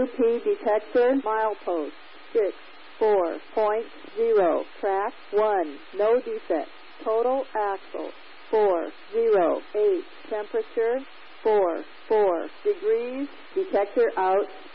QP detector, milepost 64.0, track 1, no defect, total axle 408, temperature 44 degrees, detector out.